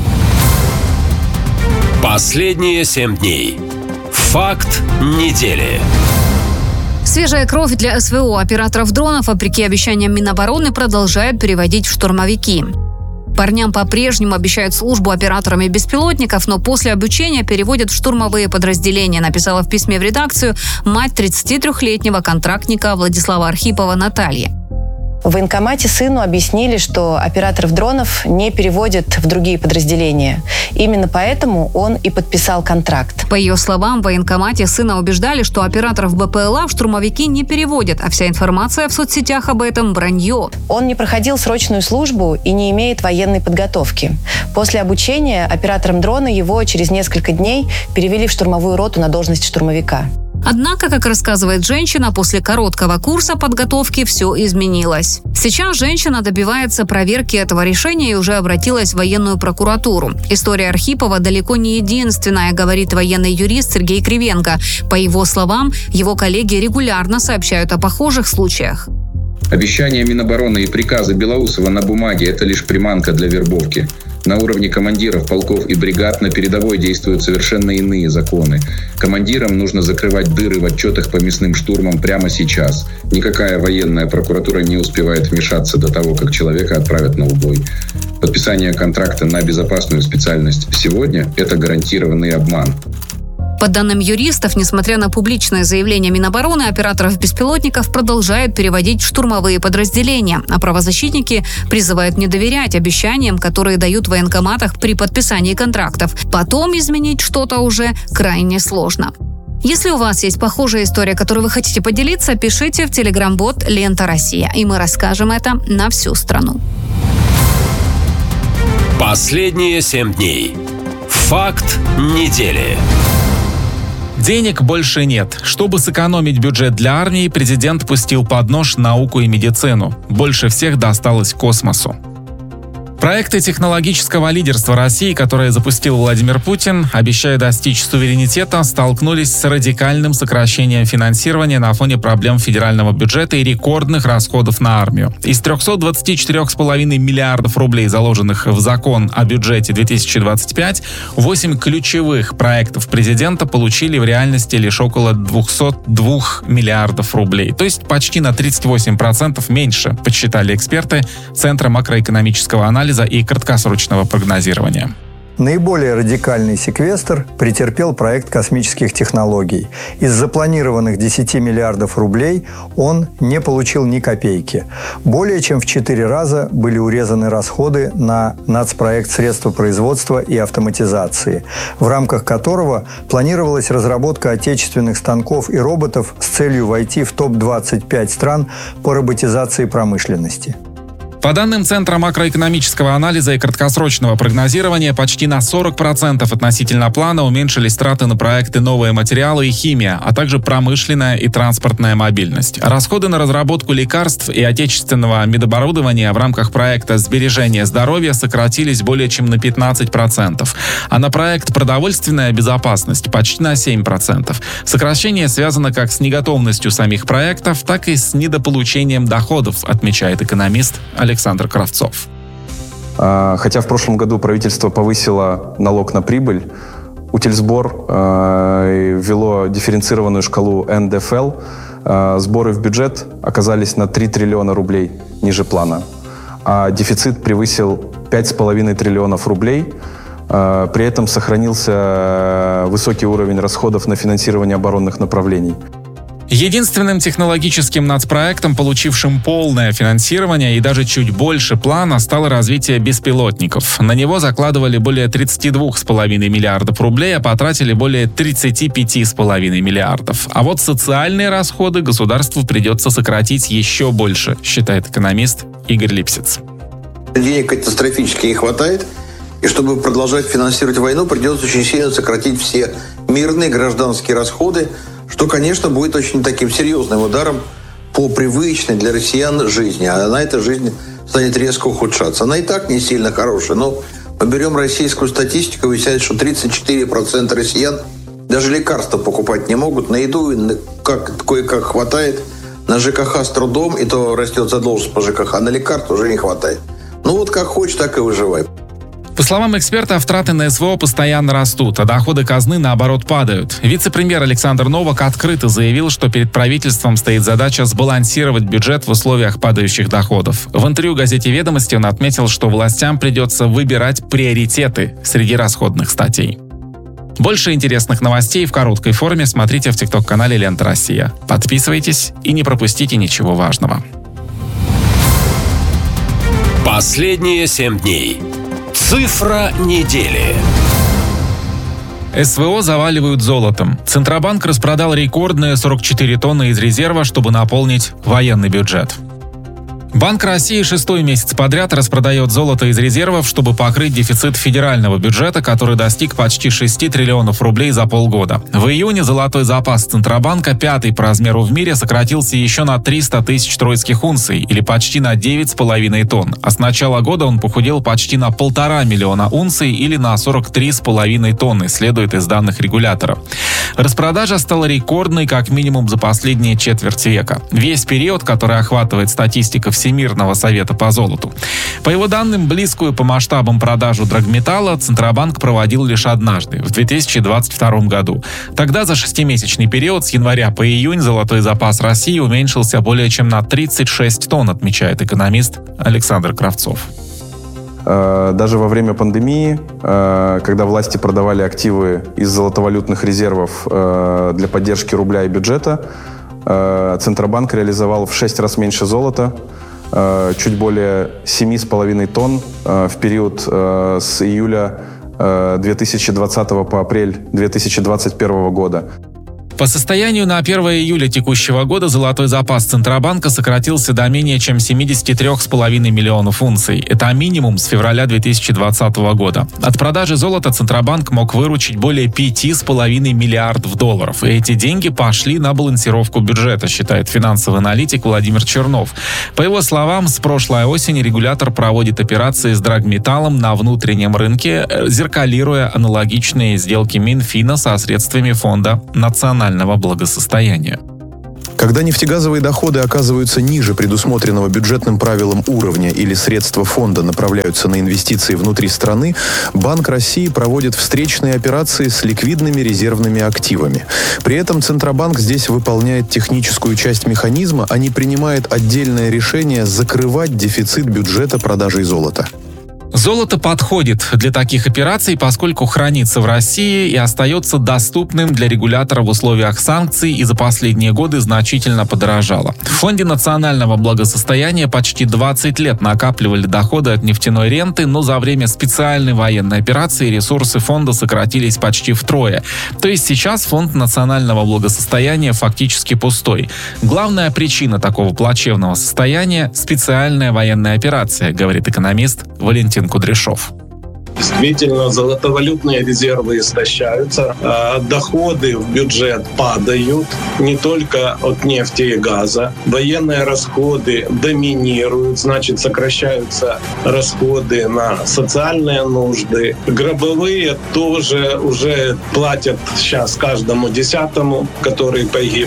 Последние семь дней. Факт недели. Свежая кровь для СВО. Операторов дронов, вопреки обещаниям Минобороны, продолжают переводить в штурмовики. Парням по-прежнему обещают службу операторами беспилотников, но после обучения переводят в штурмовые подразделения, написала в письме в редакцию мать тридцатитрёхлетнего контрактника Владислава Архипова Наталья. В военкомате сыну объяснили, что операторов дронов не переводят в другие подразделения. Именно поэтому он и подписал контракт. По ее словам, в военкомате сына убеждали, что операторов БПЛА в штурмовики не переводят, а вся информация в соцсетях об этом – вранье. Он не проходил срочную службу и не имеет военной подготовки. После обучения оператором дрона его через несколько дней перевели в штурмовую роту на должность штурмовика. Однако, как рассказывает женщина, после короткого курса подготовки все изменилось. Сейчас женщина добивается проверки этого решения и уже обратилась в военную прокуратуру. История Архипова далеко не единственная, говорит военный юрист Сергей Кривенко. По его словам, его коллеги регулярно сообщают о похожих случаях. Обещания Минобороны и приказы Белоусова на бумаге – это лишь приманка для вербовки. На уровне командиров полков и бригад на передовой действуют совершенно иные законы. Командирам нужно закрывать дыры в отчетах по мясным штурмам прямо сейчас. Никакая военная прокуратура не успевает вмешаться до того, как человека отправят на убой. Подписание контракта на безопасную специальность сегодня – это гарантированный обман. По данным юристов, несмотря на публичное заявление Минобороны, операторов беспилотников продолжают переводить в штурмовые подразделения, а правозащитники призывают не доверять обещаниям, которые дают в военкоматах при подписании контрактов. Потом изменить что-то уже крайне сложно. Если у вас есть похожая история, которой вы хотите поделиться, пишите в телеграм-бот «Лента Россия», и мы расскажем это на всю страну. Последние семь дней. Факт недели. Денег больше нет. Чтобы сэкономить бюджет для армии, президент пустил под нож науку и медицину. Больше всех досталось космосу. Проекты технологического лидерства России, которые запустил Владимир Путин, обещая достичь суверенитета, столкнулись с радикальным сокращением финансирования на фоне проблем федерального бюджета и рекордных расходов на армию. Из трехсот двадцати четырёх с половиной миллиардов рублей, заложенных в закон о бюджете две тысячи двадцать пять, восемь ключевых проектов президента получили в реальности лишь около двухсот двух миллиардов рублей. То есть почти на тридцать восемь процентов меньше, подсчитали эксперты Центра макроэкономического анализа и краткосрочного прогнозирования. Наиболее радикальный секвестр претерпел проект космических технологий. Из запланированных десяти миллиардов рублей он не получил ни копейки. Более чем в четыре раза были урезаны расходы на нацпроект средства производства и автоматизации, в рамках которого планировалась разработка отечественных станков и роботов с целью войти в топ двадцать пять стран по роботизации промышленности. По данным Центра макроэкономического анализа и краткосрочного прогнозирования, почти на сорок процентов относительно плана уменьшились траты на проекты «Новые материалы» и «Химия», а также промышленная и транспортная мобильность. Расходы на разработку лекарств и отечественного медоборудования в рамках проекта «Сбережение здоровья» сократились более чем на пятнадцать процентов, а на проект «Продовольственная безопасность» почти на семь процентов. Сокращение связано как с неготовностью самих проектов, так и с недополучением доходов, отмечает экономист Александр Александр Кравцов. Хотя в прошлом году правительство повысило налог на прибыль, Утильсбор э, ввело дифференцированную шкалу эн дэ эф эл, э, сборы в бюджет оказались на три триллиона рублей ниже плана, а дефицит превысил пять с половиной триллионов рублей. Э, при этом сохранился высокий уровень расходов на финансирование оборонных направлений. Единственным технологическим нацпроектом, получившим полное финансирование и даже чуть больше плана, стало развитие беспилотников. На него закладывали более тридцати двух с половиной миллиардов рублей, а потратили более тридцати пяти с половиной миллиардов. А вот социальные расходы государству придется сократить еще больше, считает экономист Игорь Липсиц. Денег катастрофически не хватает, и чтобы продолжать финансировать войну, придется очень сильно сократить все мирные гражданские расходы, что, конечно, будет очень таким серьезным ударом по привычной для россиян жизни. А на этой жизнь станет резко ухудшаться. Она и так не сильно хорошая, но мы берем российскую статистику, выясняет, что тридцать четыре процента россиян даже лекарства покупать не могут. На еду как, кое-как хватает, на ЖКХ с трудом, и то растет задолженность по ЖКХ, а на лекарства уже не хватает. Ну вот как хочешь, так и выживай. По словам экспертов, траты на эс вэ о постоянно растут, а доходы казны, наоборот, падают. Вице-премьер Александр Новак открыто заявил, что перед правительством стоит задача сбалансировать бюджет в условиях падающих доходов. В интервью газете «Ведомости» он отметил, что властям придется выбирать приоритеты среди расходных статей. Больше интересных новостей в короткой форме смотрите в тикток-канале «Лента Россия». Подписывайтесь и не пропустите ничего важного. Последние семь дней. Цифра недели. эс вэ о заваливают золотом. Центробанк распродал рекордные сорок четыре тонны из резерва, чтобы наполнить военный бюджет. Банк России шестой месяц подряд распродает золото из резервов, чтобы покрыть дефицит федерального бюджета, который достиг почти шести триллионов рублей за полгода. В июне золотой запас Центробанка, пятый по размеру в мире, сократился еще на триста тысяч тройских унций, или почти на девять с половиной тонн. А с начала года он похудел почти на полтора миллиона унций, или на сорок три с половиной тонны, следует из данных регулятора. Распродажа стала рекордной как минимум за последние четверть века. Весь период, который охватывает статистика Всемирного совета по золоту. По его данным, близкую по масштабам продажу драгметалла Центробанк проводил лишь однажды, в две тысячи двадцать втором году. Тогда за шестимесячный период с января по июнь золотой запас России уменьшился более чем на тридцать шесть тонн, отмечает экономист Александр Кравцов. Даже во время пандемии, когда власти продавали активы из золотовалютных резервов для поддержки рубля и бюджета, Центробанк реализовал в шесть раз меньше золота, чуть более семь с половиной тонн в период с июля две тысячи двадцатого по апрель две тысячи двадцать первого года. По состоянию на первое июля текущего года золотой запас Центробанка сократился до менее чем семьдесят три с половиной миллионов унций. Это минимум с февраля две тысячи двадцатого года. От продажи золота Центробанк мог выручить более пять с половиной миллиардов долларов. И эти деньги пошли на балансировку бюджета, считает финансовый аналитик Владимир Чернов. По его словам, с прошлой осени регулятор проводит операции с драгметаллом на внутреннем рынке, зеркалируя аналогичные сделки Минфина со средствами Фонда национального благосостояния. Когда нефтегазовые доходы оказываются ниже предусмотренного бюджетным правилам уровня или средства фонда направляются на инвестиции внутри страны, Банк России проводит встречные операции с ликвидными резервными активами. При этом Центробанк здесь выполняет техническую часть механизма, а не принимает отдельное решение закрывать дефицит бюджета продажей золота. Золото подходит для таких операций, поскольку хранится в России и остается доступным для регулятора в условиях санкций и за последние годы значительно подорожало. В Фонде национального благосостояния почти двадцать лет накапливали доходы от нефтяной ренты, но за время специальной военной операции ресурсы фонда сократились почти втрое. То есть сейчас Фонд национального благосостояния фактически пустой. Главная причина такого плачевного состояния – специальная военная операция, говорит экономист Валентин Кудряшов. Действительно, золотовалютные резервы истощаются, доходы в бюджет падают не только от нефти и газа. Военные расходы доминируют, значит, сокращаются расходы на социальные нужды. Гробовые тоже уже платят сейчас каждому десятому, который погиб.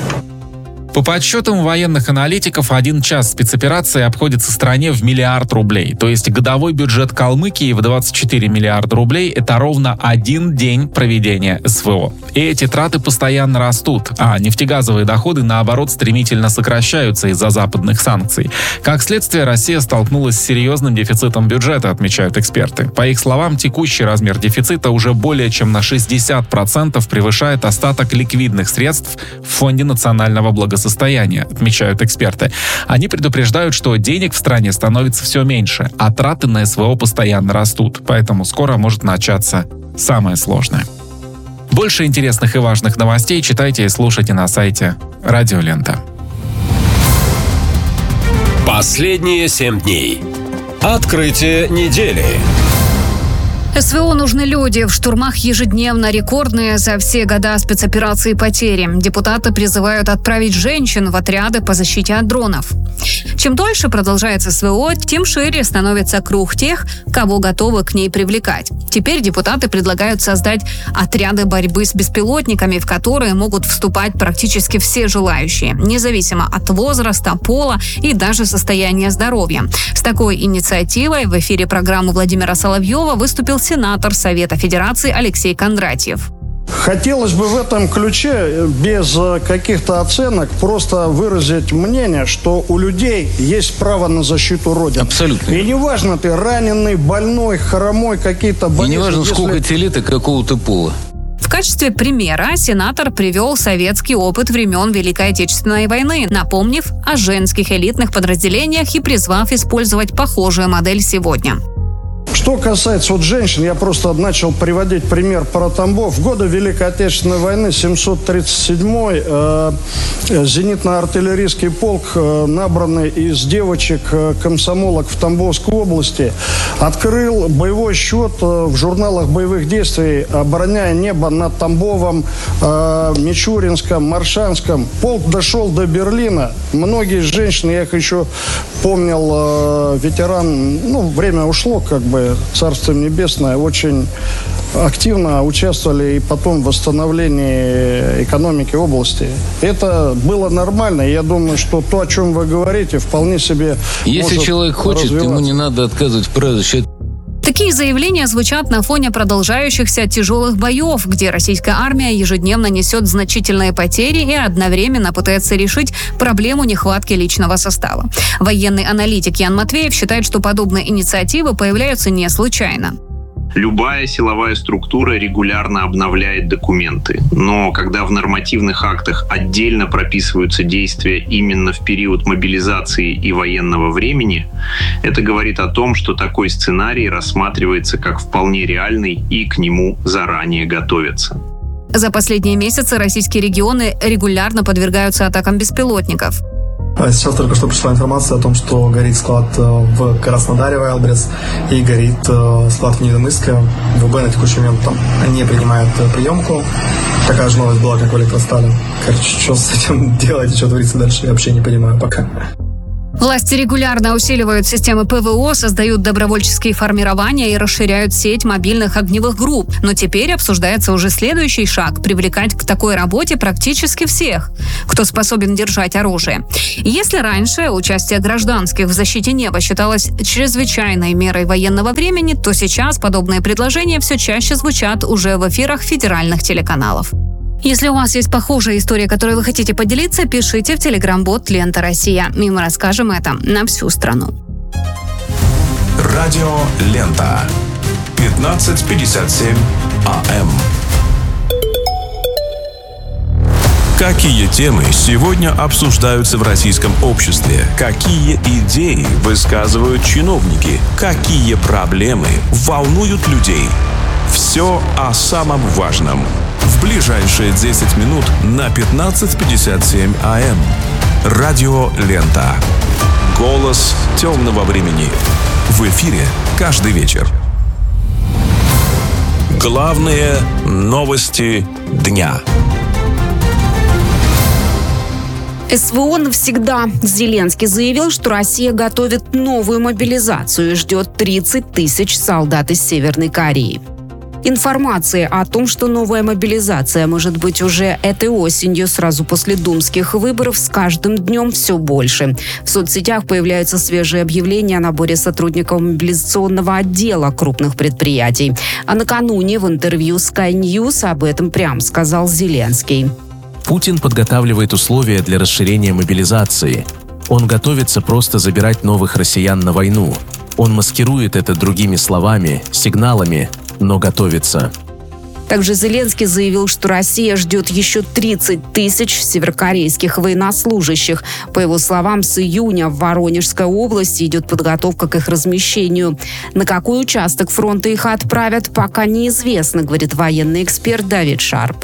По подсчетам военных аналитиков, один час спецоперации обходится стране в миллиард рублей. То есть годовой бюджет Калмыкии в двадцать четыре миллиарда рублей – это ровно один день проведения СВО. И эти траты постоянно растут, а нефтегазовые доходы, наоборот, стремительно сокращаются из-за западных санкций. Как следствие, Россия столкнулась с серьезным дефицитом бюджета, отмечают эксперты. По их словам, текущий размер дефицита уже более чем на шестьдесят процентов превышает остаток ликвидных средств в Фонде национального благосостояния. Состояние, отмечают эксперты. Они предупреждают, что денег в стране становится все меньше, а траты на СВО постоянно растут, поэтому скоро может начаться самое сложное. Больше интересных и важных новостей читайте и слушайте на сайте Радио Лента. Последние семь дней. Открытие недели. СВО нужны люди. В штурмах ежедневно рекордные за все года спецоперации потери. Депутаты призывают отправить женщин в отряды по защите от дронов. Чем дольше продолжается СВО, тем шире становится круг тех, кого готовы к ней привлекать. Теперь депутаты предлагают создать отряды борьбы с беспилотниками, в которые могут вступать практически все желающие, независимо от возраста, пола и даже состояния здоровья. С такой инициативой в эфире программы Владимира Соловьева выступил сенатор Совета Федерации Алексей Кондратьев. Хотелось бы в этом ключе, без каких-то оценок, просто выразить мнение, что у людей есть право на защиту Родины. Абсолютно. И неважно, ты раненый, больной, хромой, какие-то болезни. И неважно, если... сколько тебе лет и какого ты пола. В качестве примера сенатор привел советский опыт времен Великой Отечественной войны, напомнив о женских элитных подразделениях и призвав использовать похожую модель сегодня. Что касается вот женщин, я просто начал приводить пример про Тамбов. В годы Великой Отечественной войны семьсот тридцать седьмой э, зенитно-артиллерийский полк, э, набранный из девочек-комсомолок в Тамбовской области, открыл боевой счет э, в журналах боевых действий, обороняя небо над Тамбовом, э, Мичуринском, Моршанском. Полк дошел до Берлина. Многие женщины, я их еще помнил, э, ветеран, ну, время ушло, как бы, Царство Небесное, очень активно участвовали и потом в восстановлении экономики области. Это было нормально. Я думаю, что то, о чем вы говорите, вполне себе Если человек хочет, ему не надо отказывать в праве защиты. Такие заявления звучат на фоне продолжающихся тяжелых боев, где российская армия ежедневно несет значительные потери и одновременно пытается решить проблему нехватки личного состава. Военный аналитик Ян Матвеев считает, что подобные инициативы появляются не случайно. Любая силовая структура регулярно обновляет документы, но когда в нормативных актах отдельно прописываются действия именно в период мобилизации и военного времени, это говорит о том, что такой сценарий рассматривается как вполне реальный и к нему заранее готовятся. За последние месяцы российские регионы регулярно подвергаются атакам беспилотников. Сейчас только что пришла информация о том, что горит склад в Краснодаре, Wildberries, и горит склад в Невиномысске. ВБ на текущий момент там не принимает приемку. Такая же новость была, как в Электростале. Короче, что с этим делать и что творится дальше, я вообще не понимаю пока. Власти регулярно усиливают системы ПВО, создают добровольческие формирования и расширяют сеть мобильных огневых групп. Но теперь обсуждается уже следующий шаг – привлекать к такой работе практически всех, кто способен держать оружие. Если раньше участие гражданских в защите неба считалось чрезвычайной мерой военного времени, то сейчас подобные предложения все чаще звучат уже в эфирах федеральных телеканалов. Если у вас есть похожая история, которой вы хотите поделиться, пишите в телеграм-бот «Лента Россия». И мы расскажем это на всю страну. Радио «Лента». пятнадцать пятьдесят семь АМ. Какие темы сегодня обсуждаются в российском обществе? Какие идеи высказывают чиновники? Какие проблемы волнуют людей? Все о самом важном. В ближайшие десять минут на пятнадцать пятьдесят семь АМ. Радио «Лента». Голос темного времени. В эфире каждый вечер. Главные новости дня. СВО навсегда. Зеленский заявил, что Россия готовит новую мобилизацию и ждет тридцать тысяч солдат из Северной Кореи. Информации о том, что новая мобилизация может быть уже этой осенью, сразу после думских выборов, с каждым днем все больше. В соцсетях появляются свежие объявления о наборе сотрудников мобилизационного отдела крупных предприятий. А накануне в интервью Sky News об этом прямо сказал Зеленский. Путин подготавливает условия для расширения мобилизации. Он готовится просто забирать новых россиян на войну. Он маскирует это другими словами, сигналами, но готовится. Также Зеленский заявил, что Россия ждет еще тридцать тысяч северокорейских военнослужащих. По его словам, с июня в Воронежской области идет подготовка к их размещению. На какой участок фронта их отправят, пока неизвестно, говорит военный эксперт Давид Шарп.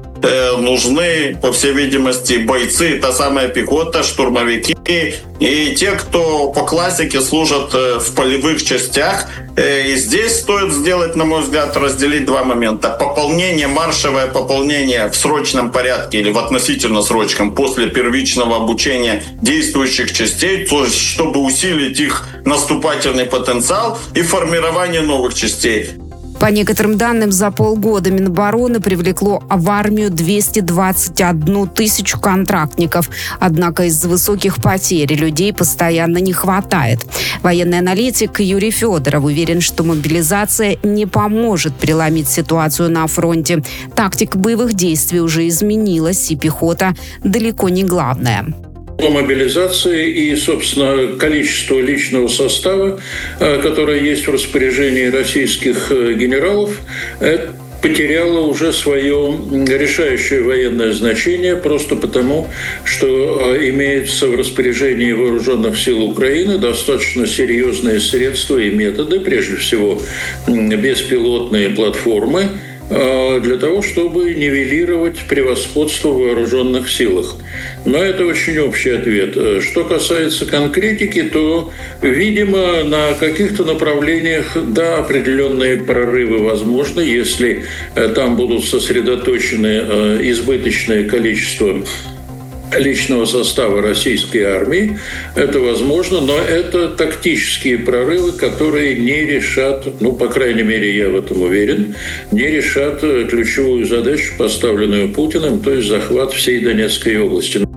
Нужны, по всей видимости, бойцы, та самая пехота, штурмовики и те, кто по классике служат в полевых частях. И здесь стоит сделать, на мой взгляд, разделить два момента. Пополнение, маршевое пополнение в срочном порядке или в относительно срочном после первичного обучения действующих частей, то есть чтобы усилить их наступательный потенциал, и формирование новых частей. По некоторым данным, за полгода Минобороны привлекло в армию двести двадцать одну тысячу контрактников. Однако из-за высоких потерь людей постоянно не хватает. Военный аналитик Юрий Федоров уверен, что мобилизация не поможет переломить ситуацию на фронте. Тактика боевых действий уже изменилась, и пехота далеко не главная. По мобилизации и, собственно, количество личного состава, которое есть в распоряжении российских генералов, потеряло уже свое решающее военное значение просто потому, что имеется в распоряжении вооруженных сил Украины достаточно серьезные средства и методы, прежде всего беспилотные платформы, для того, чтобы нивелировать превосходство в вооруженных силах. Но это очень общий ответ. Что касается конкретики, то, видимо, на каких-то направлениях, да, определенные прорывы возможны, если там будут сосредоточены избыточное количество личного состава российской армии. Это возможно, но это тактические прорывы, которые не решат, ну, по крайней мере, я в этом уверен, не решат ключевую задачу, поставленную Путиным, то есть захват всей Донецкой области.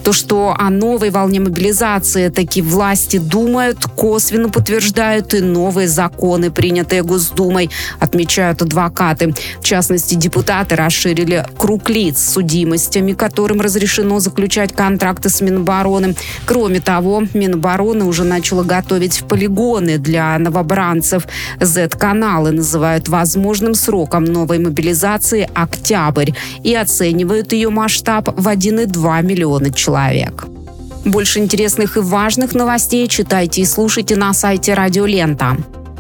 То, что о новой волне мобилизации таки власти думают, косвенно подтверждают и новые законы, принятые Госдумой, отмечают адвокаты. В частности, депутаты расширили круг лиц, с судимостями которым разрешено заключать контракты с Минобороны. Кроме того, Минобороны уже начала готовить полигоны для новобранцев. зет-каналы называют возможным сроком новой мобилизации октябрь и оценивают ее масштаб в один и два миллиона человек. Больше интересных и важных новостей читайте и слушайте на сайте Радио Лента.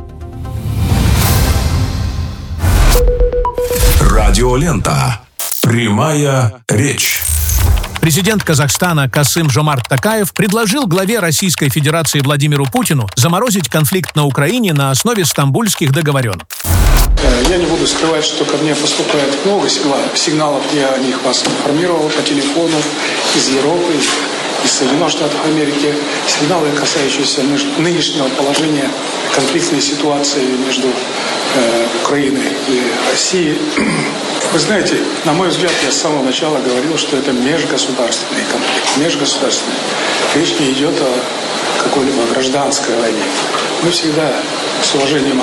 Радио Лента. Прямая речь. Президент Казахстана Касым-Жомарт Токаев предложил главе Российской Федерации Владимиру Путину заморозить конфликт на Украине на основе стамбульских договоренностей. Я не буду скрывать, что ко мне поступает много сигналов, я о них вас информировал по телефону из Европы, из Соединенных Штатов Америки, сигналы, касающиеся нынешнего положения конфликтной ситуации между э, Украиной и Россией. Вы знаете, на мой взгляд, я с самого начала говорил, что это межгосударственный конфликт. Межгосударственный. Речь не идет о какой-либо гражданской войне. Мы всегда с уважением